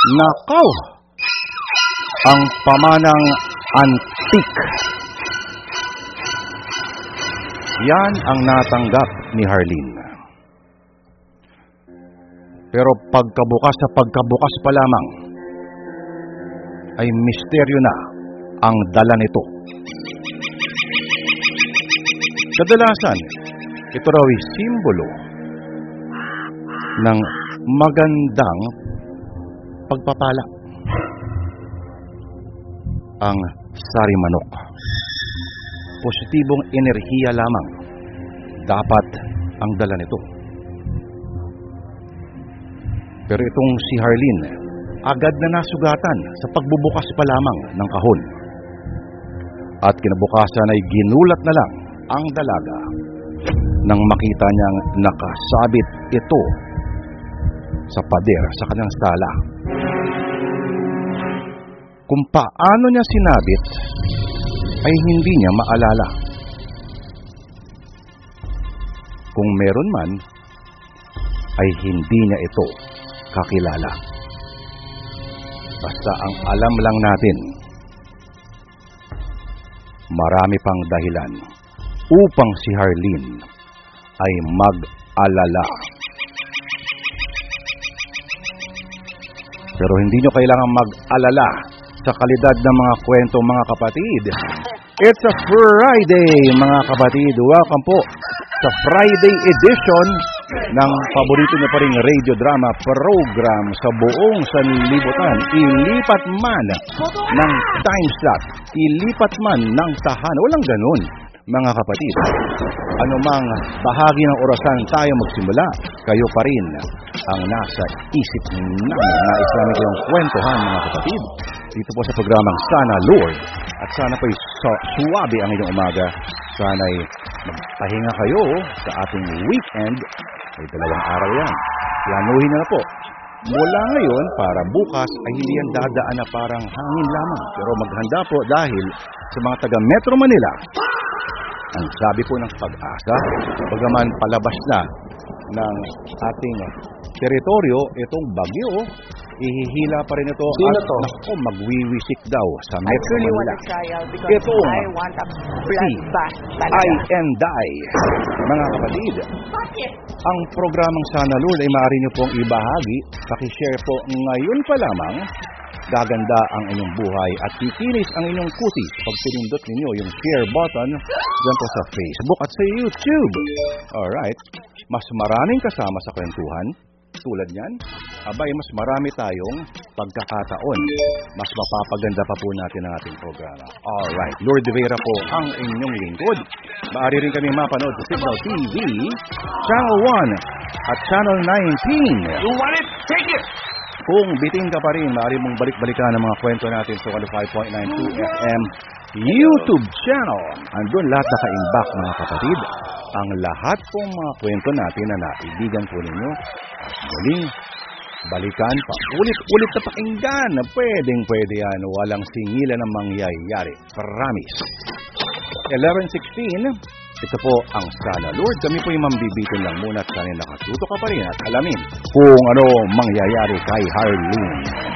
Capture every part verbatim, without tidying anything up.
Nakaw! Ang pamanang antik. Yan ang natanggap ni Harleen. Pero pagkabukas sa pagkabukas pa lamang, ay misteryo na ang dala nito. Kadalasan, ito raw ay simbolo ng magandang pagpapala. Ang sari manok. Positibong enerhiya lamang dapat ang dala nito. Pero itong si Harleen, agad na nasugatan sa pagbubukas pa lamang ng kahon. At kinabukasan ay ginulat na lang ang dalaga nang makita niyang nakasabit ito sa pader sa kanyang sala. Kung paano niya sinabit ay hindi niya maalala. Kung meron man ay hindi niya ito kakilala. Basta ang alam lang natin, marami pang dahilan upang si Harleen ay mag-alala. Pero hindi nyo kailangan mag-alala sa kalidad ng mga kwento, mga kapatid. It's a Friday, mga kapatid. Welcome po sa Friday edition ng paborito niyo pa ring radio drama program sa buong sanlibutan. Ilipat man ng time slot, ilipat man ng tahan. Walang ganun, mga kapatid. Anumang bahagi ng orasan tayo magsimula, kayo pa rin ang nasa isip namin. Nais namin kayong kwentuhan, mga kapatid, dito po sa programang Sana Lord. At sana po'y su- suwabe ang inyong umaga. Sana'y magpahinga kayo sa ating weekend. Ay dalawang araw yan. Planuhin na, na po. Mula ngayon, para bukas ay hindi yan dadaan na parang hangin lamang. Pero maghanda po dahil sa mga taga Metro Manila, ang sabi po ng Pag-asa, bagaman palabas na ng ating teritoryo, itong bagyo, ihihila pa rin ito. Sino at to? Naku, magwiwisik daw sa I Metro truly want Manila. a trial because Ito, I want a bloodbath talaga. I and I. Mga kapatid, ang programang Sana Lord ay maaari niyo pong ibahagi, pakishare po ngayon pa lamang. Gaganda ang inyong buhay at kikinis ang inyong kutis pag pinindot ninyo yung share button dyan po sa Facebook at sa YouTube. Alright, mas maraming kasama sa kwentuhan tulad niyan, abay mas marami tayong pagkakataon. Mas mapapaganda pa po natin ang ating programa. Alright, Lord De Vera po ang inyong lingkod. Maaari rin kami mapanood sa Signal T V, Channel one at Channel nineteen. You want it? Take it! Kung bitin ka pa rin, maaari mong balik-balikan ang mga kwento natin sa five point nine two F M YouTube channel. Andun lahat naka-imbak, mga kapatid. Ang lahat pong mga kwento natin na naibigan po ninyo. At muling balikan pa. Ulit-ulit na pakinggan. Pwedeng pwede yan. Walang singilan na mangyayari. Promise. eleven sixteen. Ito po ang Sana Lord. Kami po yung mambibitin lang muna at sana nakatuto ka pa rin at alamin kung ano mangyayari kay Harleen.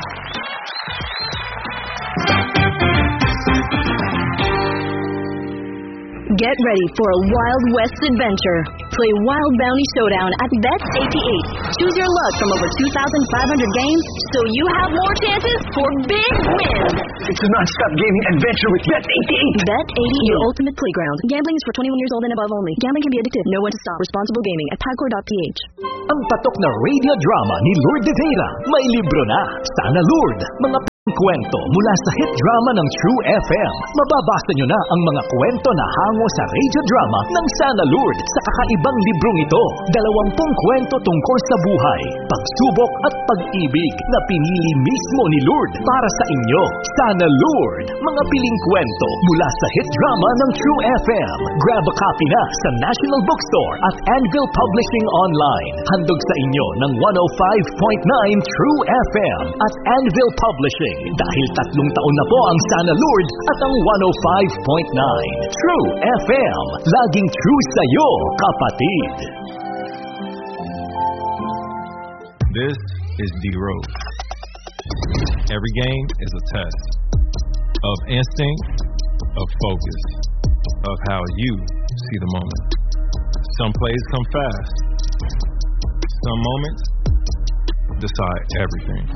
Get ready for a Wild West adventure. Play Wild Bounty Showdown at Bet eighty-eight. Choose your luck from over two thousand five hundred games so you have more chances for big wins. It's a non-stop gaming adventure with Bet eighty-eight. Bet eighty-eight, your ultimate playground. Gambling is for twenty-one years old and above only. Gambling can be addictive. Know when to stop. Responsible gaming at pagcor dot p h. Ang patok na radio drama ni Lord De Vera. May libro na. Sana Lord. Mga kwento mula sa hit drama ng True F M. Mababasa nyo na ang mga kwento na hango sa radio drama ng Sana Lord sa kakaibang librong ito. Dalawampung kwento tungkol sa buhay, pagsubok at pag-ibig na pinili mismo ni Lord para sa inyo. Sana Lord, mga piling kwento mula sa hit drama ng True F M. Grab a copy na sa National Bookstore at Anvil Publishing Online. Handog sa inyo ng one oh five point nine True F M at Anvil Publishing. Dahil tatlong taon na po ang Sana Lord at ang one oh five point nine True F M. Laging true sa'yo, kapatid. This is The Road. Every game is a test of instinct, of focus, of how you see the moment. Some plays come fast. Some moments decide everything.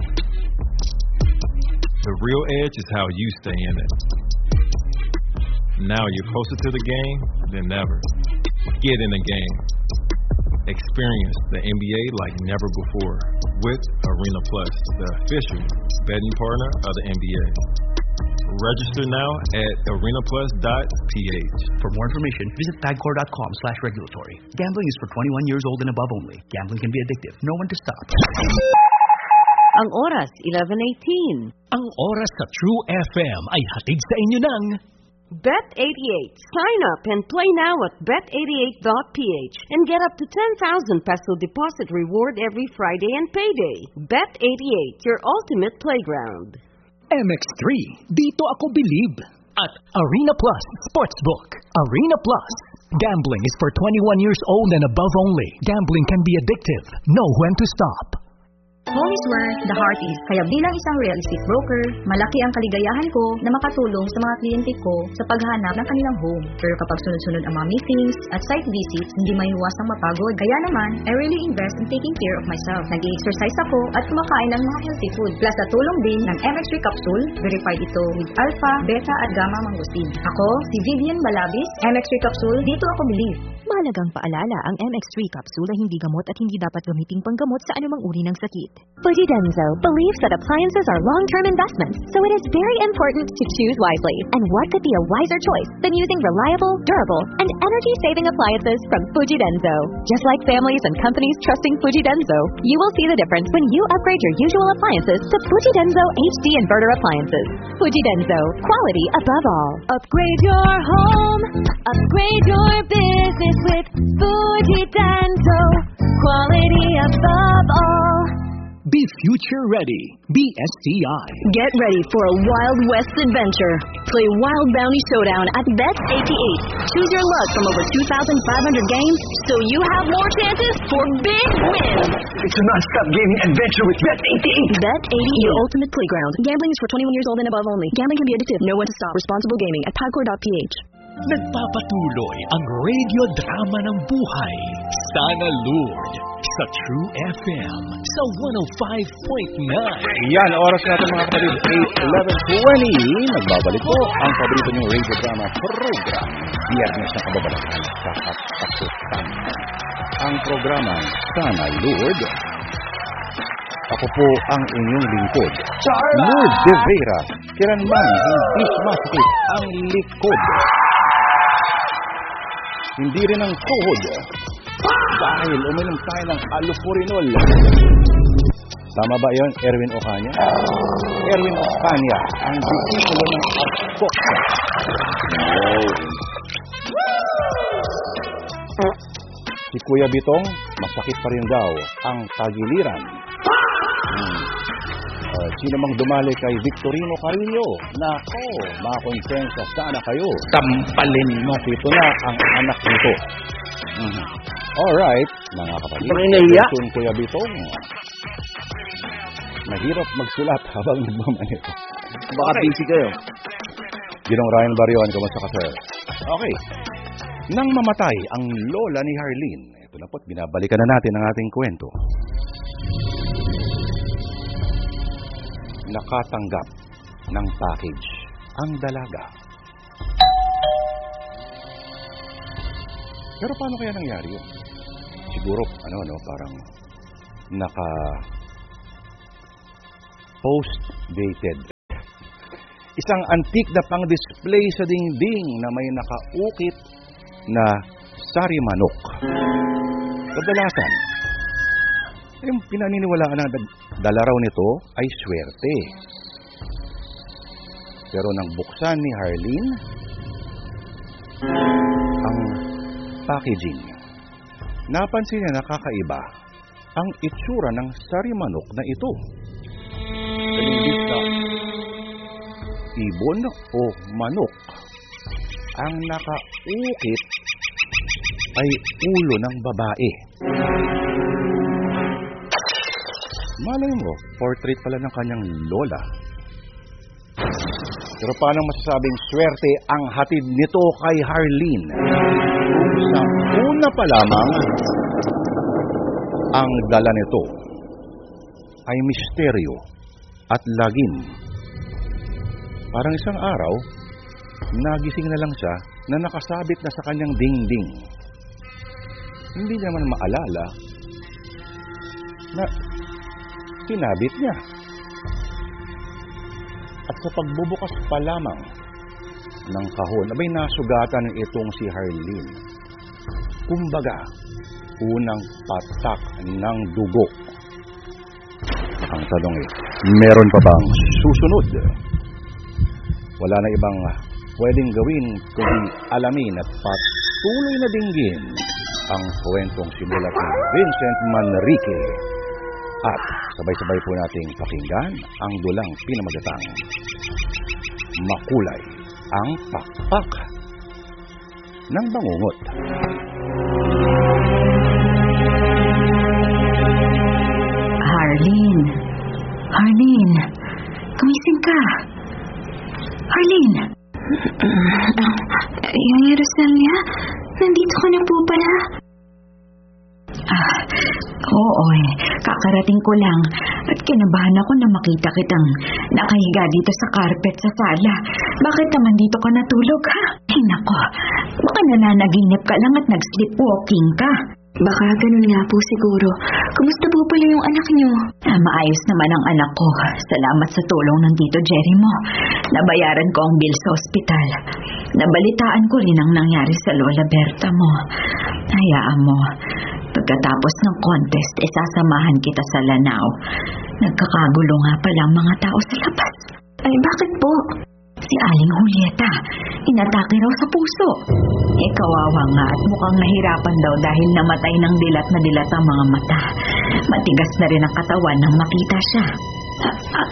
The real edge is how you stay in it. Now you're closer to the game than ever. Get in the game. Experience the N B A like never before with Arena Plus, the official betting partner of the N B A. Register now at arena plus dot p h. For more information, visit pagcor.com slash regulatory. Gambling is for twenty-one years old and above only. Gambling can be addictive. Know when to stop. Ang oras, eleven eighteen. Ang oras sa True F M ay hatid sa inyo ng Bet eighty-eight. Sign up and play now at bet eighty-eight dot p h and get up to ten thousand peso deposit reward every Friday and payday. Bet eighty-eight, your ultimate playground. M X three, dito ako believe. At Arena Plus Sportsbook. Arena Plus. Gambling is for twenty-one years old and above only. Gambling can be addictive. Know when to stop. Home is where the heart is. Kaya bilang isang real estate broker, malaki ang kaligayahan ko na makatulong sa mga kliyente ko sa paghanap ng kanilang home. Pero kapag sunod-sunod ang mga meetings at site visits, hindi maiwasang mapagod. Kaya naman, I really invest in taking care of myself. Nag-i-exercise ako at kumakain ng mga healthy food. Plus, natulong din ng M X three capsule. Verified ito with alpha, beta at gamma mangosteen. Ako, si Vivian Balabis, M X three capsule, dito ako believe. Mahalagang paalala, ang M X three capsule ay hindi gamot at hindi dapat gamiting panggamot sa anumang uri ng sakit. Fujidenzo believes that appliances are long-term investments, so it is very important to choose wisely. And what could be a wiser choice than using reliable, durable, and energy-saving appliances from Fujidenzo? Just like families and companies trusting Fujidenzo, you will see the difference when you upgrade your usual appliances to Fujidenzo H D inverter appliances. Fujidenzo, quality above all. Upgrade your home, upgrade your business with Fujidenzo, quality above all. Be future ready. B S T I. Get ready for a Wild West adventure. Play Wild Bounty Showdown at Bet eighty-eight. Choose your luck from over two thousand five hundred games, so you have more chances for big wins. It's a non-stop gaming adventure with Bet eighty-eight. Bet eighty-eight, your ultimate playground. Gambling is for twenty-one years old and above only. Gambling can be addictive. Know when to stop. Responsible gaming at pagcor dot p h. Nagpapatuloy ang radio drama ng buhay. Sana Lord sa True F M sa one oh five point nine. Yan, oras natin mga kapatid, eight eleven twenty. Nagbabalik po ang paborito niyong radio drama program. Biyernes na kababalaghan sa Kapasutan. Ang programang Sana Lord. Ako po ang inyong lingkod, Lord De Vera. Kailanman hindi sumasakit ang likod. Hindi rin ang tuhod. Dahil uminom tayo ng allopurinol. Tama ba yun, Erwin Ocania? Erwin Ocania, ang disipulo ng Ascok. Si Kuya Bitong, masakit pa rin daw ang tagiliran. Hmm. Uh, sino mang dumali kay Victorino Carrillo? Nako, mga konsensya, sana kayo. Tampalin mo. Ito na ang anak nito. Mm-hmm. Alright, mga kapatid. Question, Kuya Bitong. Mahirap magsulat habang nagmamanito. Baka okay. Busy kayo. Ginong Ryan Barrion, kamusta ka, sir? Okay. Nang mamatay ang lola ni Harleen, ito na po't binabalikan na natin ang ating kwento. Nakatanggap ng package ang dalaga. Pero paano kaya nangyari yun? Siguro, ano, no, parang naka post-dated. Isang antique na pang-display sa dingding na may nakaukit na sari manok. Kadalasan, yung pinaniniwalaan na dala raw nito ay swerte. Pero nang buksan ni Harleen ang packaging, napansin niya nakakaiba ang itsura ng sari manok na ito. Imbis na ibon o manok, ang nakaukit ay ulo ng babae. Malay mo, portrait pala ng kanyang lola. Pero paano masasabing swerte ang hatid nito kay Harleen? Sa una pa lamang, ang dala nito ay misteryo at lagim. Parang isang araw, nagising na lang siya na nakasabit na sa kanyang dingding. Hindi naman maalala na sinabit niya. At sa pagbubukas pa lamang ng kahon, abay nasugatan itong si Harleen. Kumbaga, unang patak ng dugo. Ang tanong eh, meron pa bang susunod? Wala na ibang pwedeng gawin kundi alamin at patuloy na dinggin ang kwentong simulat ni Vincent Manrique. At sabay-sabay po nating pakinggan ang dulang pinamagatang Makulay ang Pakpak ng Bangungot. Harleen. Harleen. Gumising ka. Harleen. Yaya Rosalia, nandito ka na po pala. Ah, oo eh. Kakarating ko lang at kinabahan ako na makita kitang nakahiga dito sa carpet sa sala. Bakit naman dito ka natulog, ha? Ay, nako. Baka nananaginip ka lang at nag-sleepwalking ka. Baka ganun nga po siguro. Kumusta po pala yung anak niyo? Ah, maayos naman ang anak ko. Salamat sa tulong ng Tito Jerry mo. Nabayaran ko ang bill sa ospital. Nabalitaan ko rin ang nangyari sa Lola Berta mo. Hayaan mo. Pagkatapos ng contest, isasamahan kita sa Lanao. Nagkakagulo nga pala ang mga tao sa labas. Ay, bakit po? Si Aling Julieta, inatake raw sa puso. Eh, kawawa nga at mukhang nahirapan daw dahil namatay ng dilat na dilat ang mga mata. Matigas na rin ang katawan nang makita siya. A- a-